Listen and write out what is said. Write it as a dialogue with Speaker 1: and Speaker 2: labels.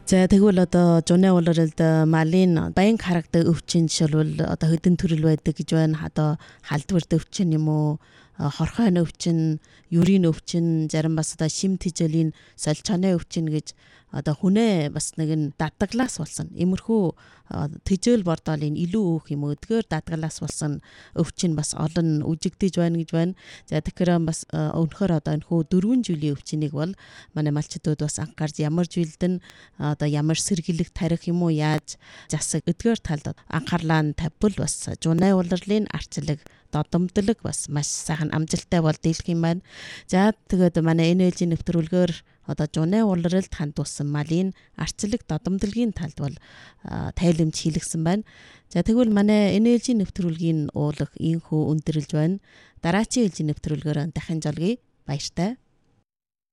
Speaker 1: За тэгвэл одоо жуны улиралд малын баян харагддаг өвчин жишээлбэл одоо хэдэн төрөл байдаг гэж байна. Одоо халдвар өвчин юм уу? Хорхойн өвчин, юрийн өвчин, зарим бас одоо шим тэжээлийн солилцооны өвчин гэж одоо хүнээ бас нэгэн дадгалаас болсон. Иймэрхүү тэжээл бордоолын илүү өөх юм уу? Өдгөр дадгалаас болсон өвчин бас олон үжигдэж байна гэж байна. За тэгэхээр бас өнөхөр одоо энэ хүү 4 жилийн өвчнийг бол манай малчдууд бас анхаарч ямар жилдэн одоо ямар сэргийлэх тарих юм уу яаж засаг өдгөр талд анхаарлаа нь тавьбал бас жуны улирлын арчлаг додомдлог бас маш сайхан амжилттай бол дийлэх юм байна. За тэгээд манай NLG нэвтрүүлгээр одоо жуны улиралд хандуулсан малын арчлаг додомдлогийн талд бол тайлбарч хийлгсэн байна. За тэгвэл манай NLG нэвтрүүлгийн уулах инхүү өндөрлж байна. Дараачийн ээлжийн нэвтрүүлгээр дахин жолгий. Баяртай.